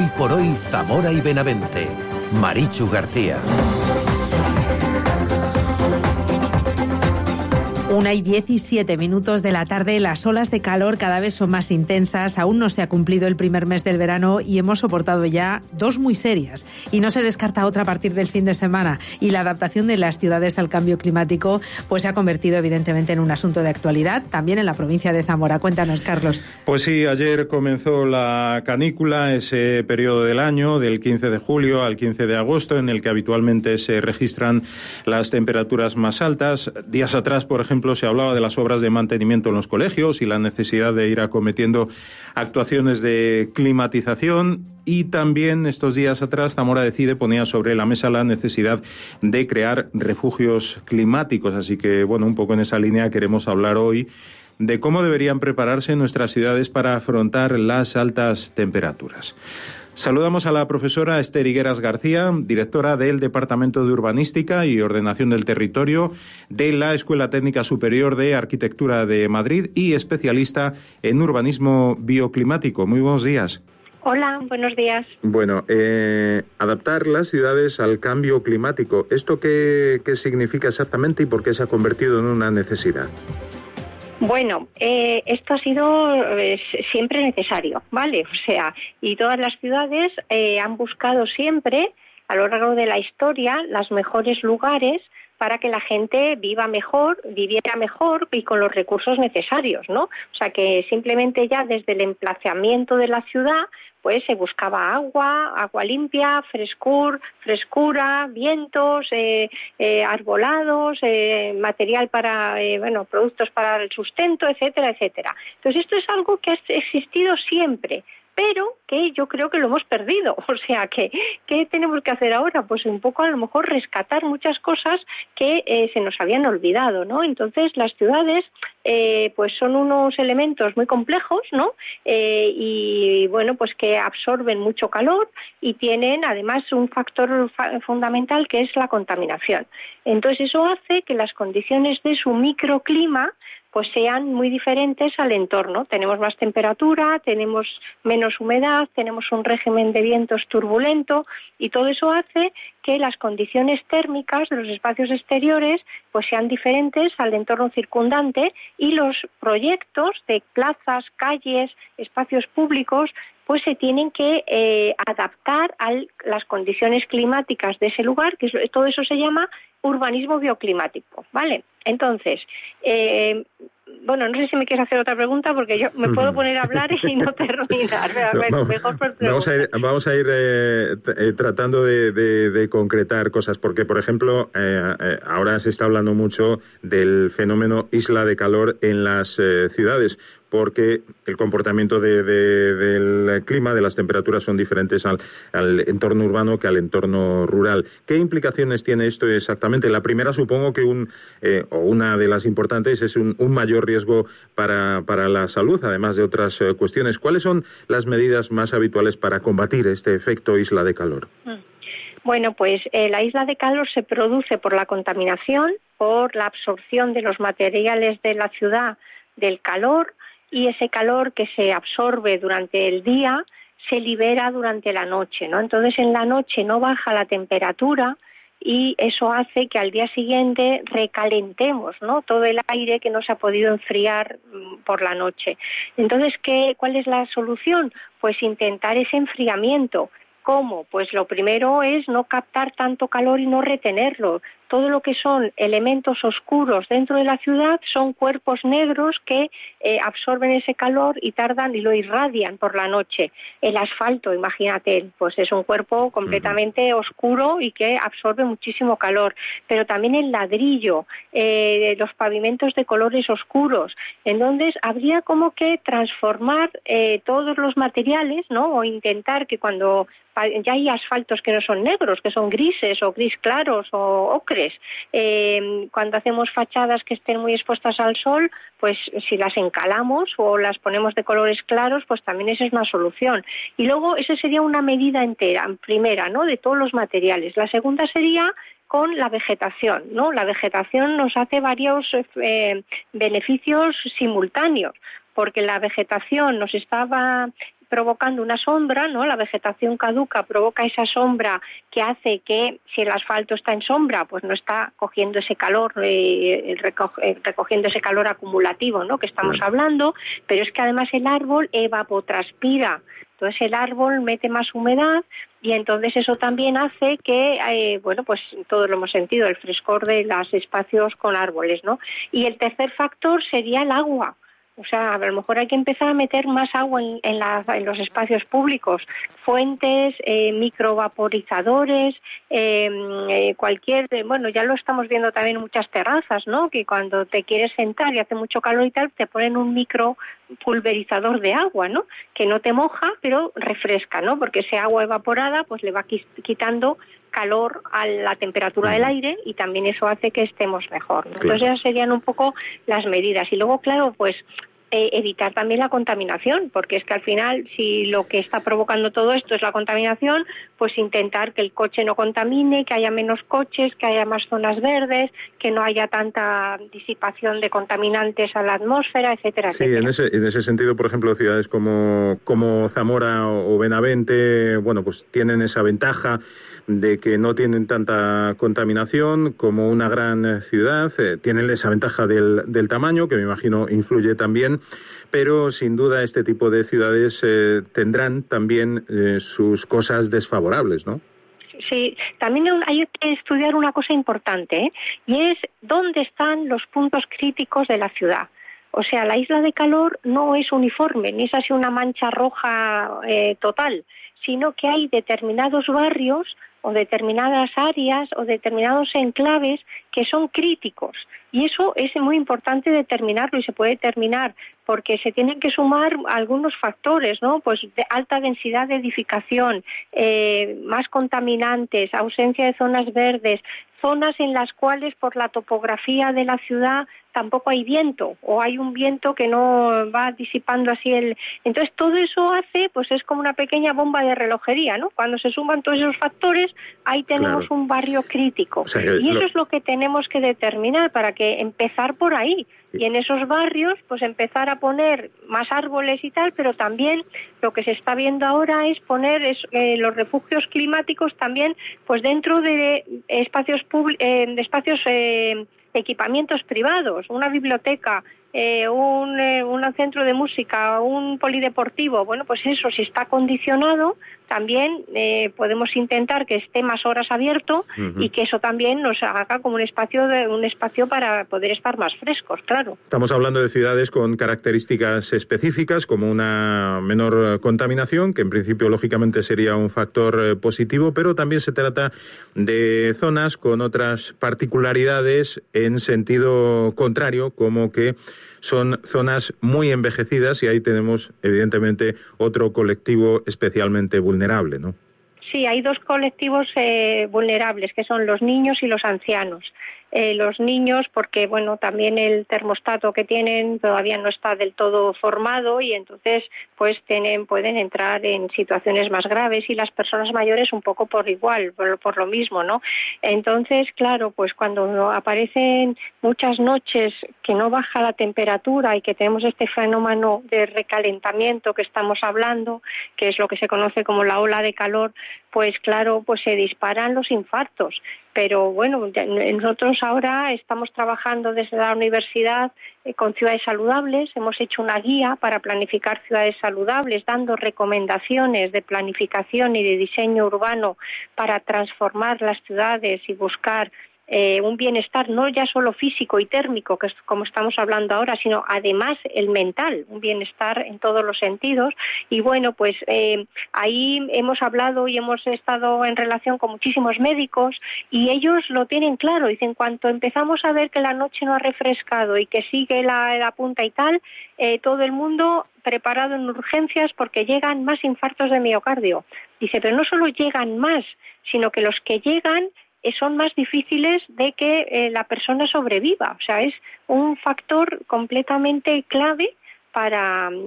por hoy Zamora y Benavente. Marichu García. 1:17 de la tarde, las olas de calor cada vez son más intensas, aún no se ha cumplido el primer mes del verano y hemos soportado ya 2 muy serias. Y no se descarta otra a partir del fin de semana. Y la adaptación de las ciudades al cambio climático pues se ha convertido evidentemente en un asunto de actualidad, también en la provincia de Zamora. Cuéntanos, Carlos. Pues sí, ayer comenzó la canícula, ese periodo del año, del 15 de julio al 15 de agosto, en el que habitualmente se registran las temperaturas más altas. Días atrás, por ejemplo, se hablaba de las obras de mantenimiento en los colegios y la necesidad de ir acometiendo actuaciones de climatización, y también estos días atrás Zamora Decide ponía sobre la mesa la necesidad de crear refugios climáticos. Así que, bueno, un poco en esa línea queremos hablar hoy de cómo deberían prepararse nuestras ciudades para afrontar las altas temperaturas. Saludamos a la profesora Esther Higueras García, directora del Departamento de Urbanística y Ordenación del Territorio de la Escuela Técnica Superior de Arquitectura de Madrid y especialista en urbanismo bioclimático. Muy buenos días. Hola, buenos días. Bueno, adaptar las ciudades al cambio climático, ¿esto qué significa exactamente y por qué se ha convertido en una necesidad? Bueno, esto ha sido siempre necesario, ¿vale? O sea, y todas las ciudades han buscado siempre, a lo largo de la historia, los mejores lugares para que la gente viviera mejor y con los recursos necesarios, ¿no? O sea, que simplemente ya desde el emplazamiento de la ciudad pues se buscaba agua limpia, frescura, vientos, arbolados, material para, productos para el sustento, etcétera, etcétera. Entonces esto es algo que ha existido siempre, pero que yo creo que lo hemos perdido. O sea, ¿qué tenemos que hacer ahora? Pues un poco a lo mejor rescatar muchas cosas que se nos habían olvidado, ¿no? Entonces las ciudades pues son unos elementos muy complejos, ¿no? Y bueno, pues que absorben mucho calor y tienen además un factor fundamental que es la contaminación. Entonces eso hace que las condiciones de su microclima pues sean muy diferentes al entorno. Tenemos más temperatura, tenemos menos humedad, tenemos un régimen de vientos turbulento y todo eso hace que las condiciones térmicas de los espacios exteriores pues sean diferentes al entorno circundante y los proyectos de plazas, calles, espacios públicos pues se tienen que adaptar a las condiciones climáticas de ese lugar, que todo eso se llama urbanismo bioclimático, ¿vale? Entonces, no sé si me quieres hacer otra pregunta porque yo me puedo poner a hablar y no terminar. Vamos a ir tratando de concretar cosas, porque, por ejemplo, ahora se está hablando mucho del fenómeno isla de calor en las ciudades, porque el comportamiento del clima, de las temperaturas, son diferentes al entorno urbano que al entorno rural. ¿Qué implicaciones tiene esto exactamente? La primera, supongo que una de las importantes es un mayor riesgo para la salud, además de otras cuestiones. ¿Cuáles son las medidas más habituales para combatir este efecto isla de calor? Bueno, pues la isla de calor se produce por la contaminación, por la absorción de los materiales de la ciudad del calor, y ese calor que se absorbe durante el día se libera durante la noche, ¿no? Entonces en la noche no baja la temperatura y eso hace que al día siguiente recalentemos, ¿no?, todo el aire que no se ha podido enfriar por la noche. Entonces, ¿cuál es la solución? Pues intentar ese enfriamiento. ¿Cómo? Pues lo primero es no captar tanto calor y no retenerlo. Todo lo que son elementos oscuros dentro de la ciudad son cuerpos negros que absorben ese calor y tardan y lo irradian por la noche. El asfalto, imagínate, pues es un cuerpo completamente oscuro y que absorbe muchísimo calor. Pero también el ladrillo, los pavimentos de colores oscuros. Entonces habría como que transformar todos los materiales, ¿no? O intentar que cuando ya hay asfaltos que no son negros, que son grises o gris claros o ocres. Cuando hacemos fachadas que estén muy expuestas al sol, pues si las encalamos o las ponemos de colores claros, pues también esa es una solución. Y luego esa sería una medida entera, primera, ¿no?, de todos los materiales. La segunda sería con la vegetación, ¿no? La vegetación nos hace varios beneficios simultáneos, porque la vegetación nos estaba provocando una sombra, ¿no? La vegetación caduca provoca esa sombra que hace que si el asfalto está en sombra, pues no está cogiendo ese calor, recogiendo ese calor acumulativo, ¿no? Que estamos hablando, pero es que además el árbol evapotranspira. Entonces el árbol mete más humedad y entonces eso también hace que, pues todos lo hemos sentido, el frescor de los espacios con árboles, ¿no? Y el tercer factor sería el agua. O sea, a lo mejor hay que empezar a meter más agua en los espacios públicos, fuentes, microvaporizadores, ya lo estamos viendo también en muchas terrazas, ¿no? Que cuando te quieres sentar y hace mucho calor y tal, te ponen un micropulverizador de agua, ¿no? Que no te moja, pero refresca, ¿no? Porque ese agua evaporada, pues le va quitando calor a la temperatura del aire y también eso hace que estemos mejor, ¿no? Entonces esas serían un poco las medidas. Y luego, claro, pues evitar también la contaminación, porque es que al final, si lo que está provocando todo esto es la contaminación, pues intentar que el coche no contamine, que haya menos coches, que haya más zonas verdes, que no haya tanta disipación de contaminantes a la atmósfera, etcétera, sí, etcétera. En ese sentido, por ejemplo, ciudades como Zamora o Benavente, bueno, pues tienen esa ventaja de que no tienen tanta contaminación como una gran ciudad, tienen esa ventaja del tamaño, que me imagino influye también, pero sin duda este tipo de ciudades tendrán también sus cosas desfavorables, ¿no? Sí, también hay que estudiar una cosa importante, y es dónde están los puntos críticos de la ciudad. O sea, la isla de calor no es uniforme, ni es así una mancha roja total, sino que hay determinados barrios o determinadas áreas o determinados enclaves que son críticos. Y eso es muy importante determinarlo, y se puede determinar porque se tienen que sumar algunos factores, ¿no? Pues de alta densidad de edificación, más contaminantes, ausencia de zonas verdes, zonas en las cuales por la topografía de la ciudad tampoco hay viento, o hay un viento que no va disipando así Entonces todo eso hace, pues es como una pequeña bomba de relojería, ¿no? Cuando se suman todos esos factores, ahí tenemos un barrio crítico. O sea, y eso es lo que tenemos que determinar, para que empezar por ahí. Y en esos barrios, pues empezar a poner más árboles y tal, pero también lo que se está viendo ahora es poner los refugios climáticos también, pues dentro de espacios equipamientos privados, una biblioteca, un centro de música, un polideportivo. Bueno, pues eso, si está acondicionado, también podemos intentar que esté más horas abierto y que eso también nos haga como un espacio para poder estar más frescos, claro. Estamos hablando de ciudades con características específicas, como una menor contaminación, que en principio lógicamente sería un factor positivo, pero también se trata de zonas con otras particularidades en sentido contrario, como que son zonas muy envejecidas, y ahí tenemos evidentemente otro colectivo especialmente vulnerable, ¿no? Sí, hay dos colectivos vulnerables, que son los niños y los ancianos. Los niños, porque bueno, también el termostato que tienen todavía no está del todo formado, y entonces pues pueden entrar en situaciones más graves, y las personas mayores un poco por igual, por lo mismo, ¿no? Entonces, claro, pues cuando aparecen muchas noches que no baja la temperatura y que tenemos este fenómeno de recalentamiento que estamos hablando, que es lo que se conoce como la ola de calor, pues claro, pues se disparan los infartos. Pero bueno, nosotros ahora estamos trabajando desde la universidad con ciudades saludables. Hemos hecho una guía para planificar ciudades saludables, dando recomendaciones de planificación y de diseño urbano para transformar las ciudades y buscar un bienestar no ya solo físico y térmico, que es como estamos hablando ahora, sino además el mental, un bienestar en todos los sentidos. Y bueno, pues ahí hemos hablado y hemos estado en relación con muchísimos médicos, y ellos lo tienen claro. Dicen, cuanto empezamos a ver que la noche no ha refrescado y que sigue la punta y tal, todo el mundo preparado en urgencias porque llegan más infartos de miocardio. Dice, pero no solo llegan más, sino que los que llegan son más difíciles de que la persona sobreviva. O sea, es un factor completamente clave para